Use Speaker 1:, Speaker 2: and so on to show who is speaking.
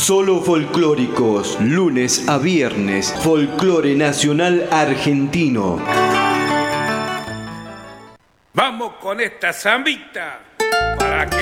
Speaker 1: Solo folclóricos, lunes a viernes, folclore nacional argentino.
Speaker 2: Vamos con esta zambita para que